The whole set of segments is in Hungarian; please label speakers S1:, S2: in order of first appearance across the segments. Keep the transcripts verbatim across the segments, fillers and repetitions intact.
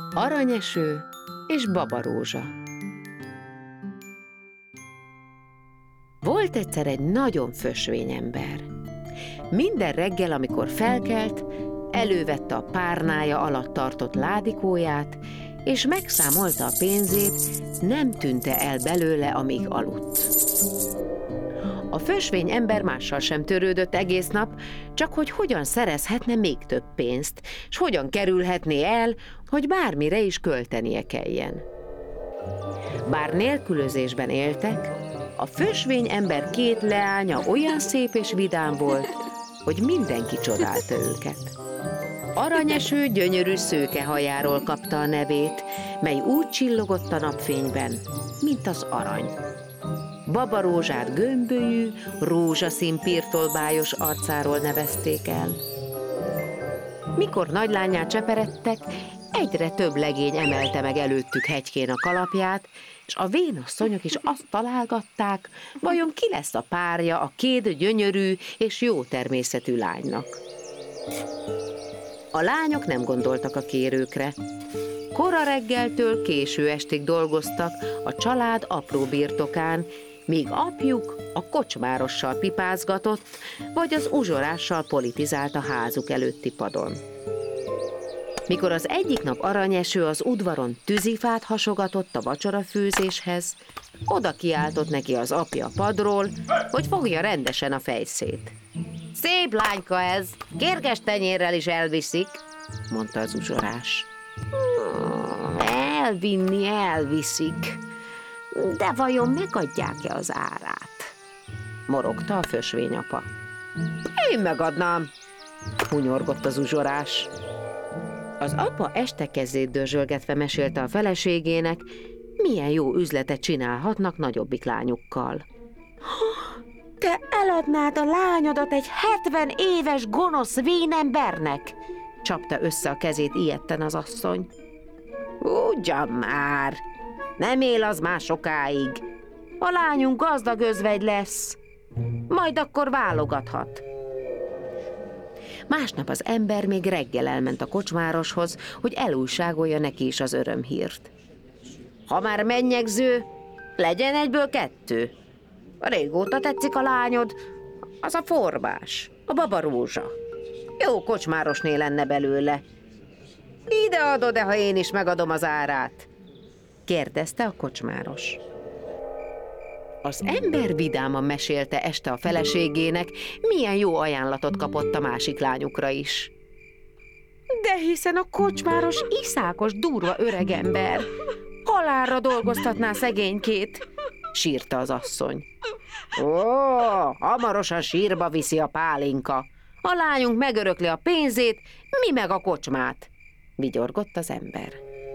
S1: Aranyeső és Babarózsa. Volt egyszer egy nagyon fösvény ember. Minden reggel, amikor felkelt, elővette a párnája alatt tartott ládikóját, és megszámolta a pénzét, nem tűnte el belőle, amíg aludt. A fösvény ember mással sem törődött egész nap, csak hogy hogyan szerezhetne még több pénzt, és hogyan kerülhetné el, hogy bármire is költenie kelljen. Bár nélkülözésben éltek, a fösvény ember két leánya olyan szép és vidám volt, hogy mindenki csodálta őket. Aranyeső gyönyörű szőke hajáról kapta a nevét, mely úgy csillogott a napfényben, mint az arany. Babarózsát gömbölyű, rózsaszín pirtolbájos arcáról nevezték el. Mikor nagylányát cseperedtek, egyre több legény emelte meg előttük hegykén a kalapját, és a vénasszonyok is azt találgatták, vajon ki lesz a párja a két gyönyörű és jó természetű lánynak. A lányok nem gondoltak a kérőkre. Kora reggeltől késő estig dolgoztak a család apró birtokán, míg apjuk a kocsmárossal pipázgatott, vagy az uzsorással politizált a házuk előtti padon. Mikor az egyik nap Aranyeső az udvaron tűzifát hasogatott a vacsorafőzéshez, oda kiáltott neki az apja a padról, hogy fogja rendesen a fejszét. Szép lányka ez, kérges tenyérrel is elviszik, mondta az uzsorás. Elvinni elviszik, de vajon megadják-e az árát? Morogta a fösvényapa. Én megadnám, hunyorgott az uzsorás. Az apa este kezét dörzsölgetve mesélte a feleségének, milyen jó üzletet csinálhatnak nagyobbik lányukkal. Te eladnád a lányodat egy hetven éves gonosz vénembernek? Csapta össze a kezét ijedten az asszony. Ugyan már, nem él az már sokáig. A lányunk gazdag özvegy lesz, majd akkor válogathat. Másnap az ember még reggel elment a kocsmároshoz, hogy elújságolja neki is az örömhírt. Ha már mennyegző, legyen egyből kettő. Régóta tetszik a lányod, az a Forbás, a Babarózsa. Jó kocsmárosné lenne belőle. Ide adod-e, ha én is megadom az árát? Kérdezte a kocsmáros. Az ember vidáman mesélte este a feleségének, milyen jó ajánlatot kapott a másik lányukra is. De hiszen a kocsmáros iszákos, durva öregember. Halálra dolgoztatná szegénykét, sírta az asszony. Ó, hamarosan sírba viszi a pálinka. A lányunk megörökli a pénzét, mi meg a kocsmát, vigyorgott az ember.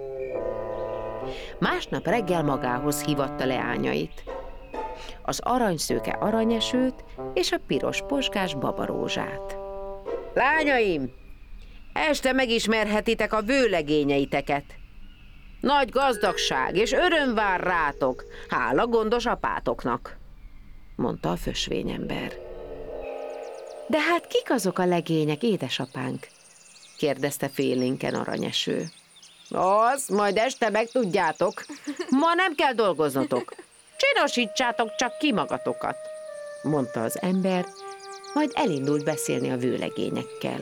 S1: Másnap reggel magához hívatta leányait. Az aranyszőke Aranyesőt és a piros poskás Babarózsát. Lányaim, este megismerhetitek a vőlegényeiteket. Nagy gazdagság és öröm vár rátok, hála gondos apátoknak, mondta a fösvényember. De hát kik azok a legények, édesapánk? kérdezte félénken Aranyeső. Az, majd este megtudjátok. Ma nem kell dolgoznotok. Csinosítsátok csak ki magatokat, mondta az ember, majd elindult beszélni a vőlegényekkel.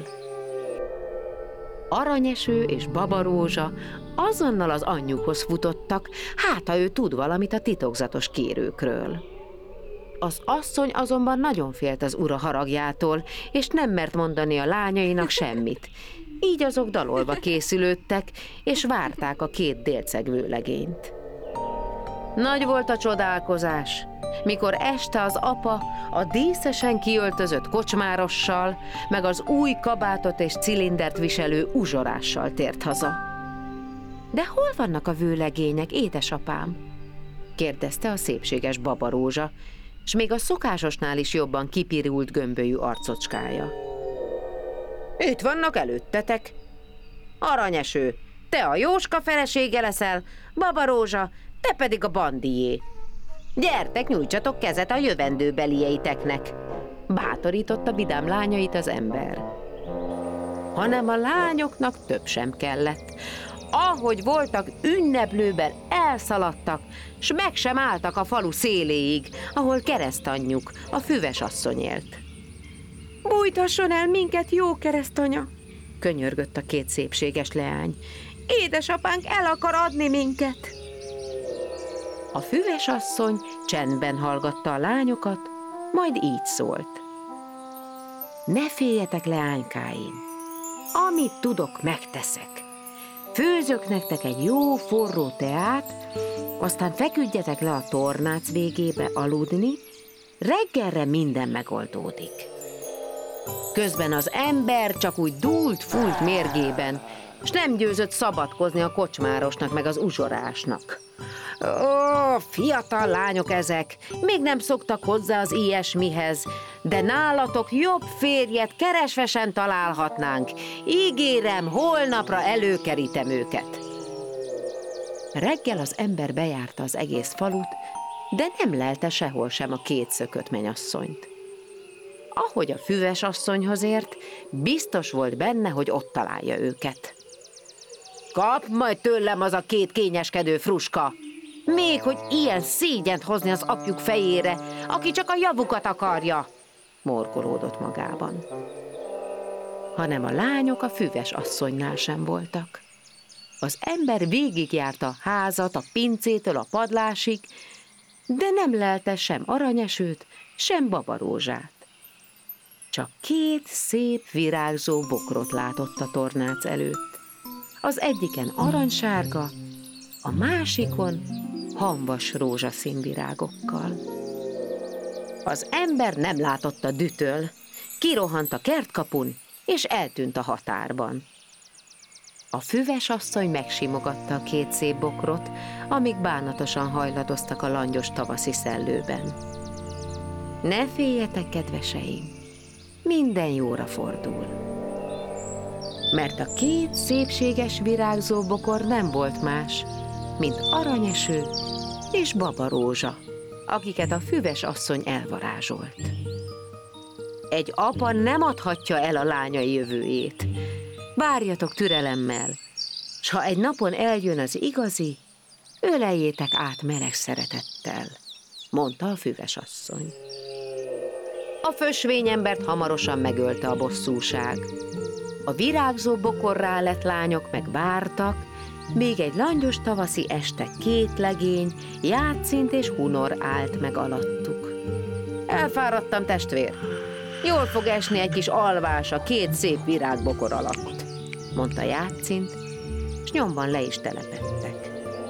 S1: Aranyeső és Babarózsa azonnal az anyjukhoz futottak, hát ha ő tud valamit a titokzatos kérőkről. Az asszony azonban nagyon félt az ura haragjától, és nem mert mondani a lányainak semmit. Így azok dalolva készülődtek, és várták a két délceg vőlegényt. Nagy volt a csodálkozás, mikor este az apa a díszesen kiöltözött kocsmárossal, meg az új kabátot és cilindert viselő uzsorással tért haza. De hol vannak a vőlegények, édesapám? kérdezte a szépséges Babarózsa, s még a szokásosnál is jobban kipirult gömbölyű arcocskája. Itt vannak előttetek. Aranyeső, te a Jóska felesége leszel, Babarózsa, te pedig a bandié. Gyertek, nyújtsatok kezet a jövendőbelieiteknek, bátorította vidám lányait az ember. Hanem a lányoknak több sem kellett. ahogy voltak ünneplőben, elszaladtak, s meg sem álltak a falu széléig, ahol keresztanyjuk, a füves asszony élt. Bújtasson el minket, jó keresztanya, könyörgött a két szépséges leány. Édesapánk el akar adni minket. A füves asszony csendben hallgatta a lányokat, majd így szólt. Ne féljetek, leánykáim, amit tudok, megteszek. Főzök nektek egy jó forró teát, aztán feküdjetek le a tornác végébe aludni, reggelre minden megoldódik. Közben az ember csak úgy dúlt-fúlt mérgében, s nem győzött szabadkozni a kocsmárosnak meg az uzsorásnak. Ó, fiatal lányok ezek, még nem szoktak hozzá az ilyesmihez, de nálatok jobb férjet keresve sem találhatnánk. Ígérem, holnapra előkerítem őket. Reggel az ember bejárta az egész falut, de nem lelte sehol sem a két szökött menyasszonyt. Ahogy a füves asszonyhoz ért, biztos volt benne, hogy ott találja őket. Kap majd tőlem az a két kényeskedő fruska! Még hogy ilyen szégyent hozni az apjuk fejére, aki csak a javukat akarja, morgolódott magában. Hanem a lányok a füves asszonynál sem voltak. Az ember végigjárta a házat, a pincétől a padlásig, de nem lelte sem aranyesőt, sem babarózsát. Csak két szép virágzó bokrot látott a tornác előtt. Az egyiken aranysárga, a másikon hamvas rózsaszín virágokkal. Az ember nem látott a dühtől, kirohant a kertkapun, és eltűnt a határban. A füves asszony megsimogatta a két szép bokrot, amíg bánatosan hajladoztak a langyos tavaszi szellőben. Ne féljetek, kedveseim, minden jóra fordul. Mert a két szépséges virágzó bokor nem volt más, mint aranyeső és babarózsa, akiket a füves asszony elvarázsolt. Egy apa nem adhatja el a lányai jövőjét. Várjatok türelemmel, s ha egy napon eljön az igazi, öleljétek át meleg szeretettel, mondta a füves asszony. A fösvényembert hamarosan megölte a bosszúság. A virágzó bokorrá lett lányok meg vártak, még egy langyos tavaszi este két legény, Játszint és Hunor állt meg alattuk. Elfáradtam, testvér, jól fog esni egy kis alvás a két szép virágbokor alatt, mondta Játszint, s nyomban le is telepedtek.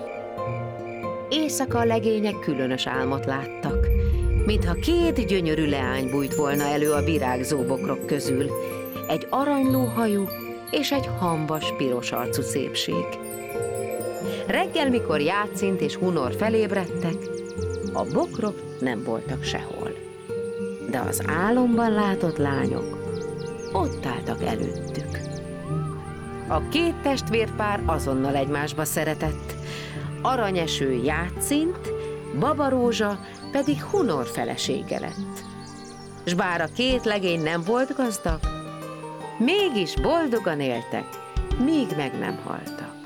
S1: Éjszaka a legények különös álmot láttak, mintha két gyönyörű leány bújt volna elő a virágzó bokrok közül, egy aranylóhajú és egy hamvas piros arcú szépség. Reggel, mikor Játszint és Hunor felébredtek, a bokrok nem voltak sehol. De az álomban látott lányok ott álltak előttük. A két testvérpár azonnal egymásba szeretett, aranyeső Játszint, babarózsa pedig Hunor felesége lett. S bár a két legény nem volt gazdag, mégis boldogan éltek, míg meg nem haltak.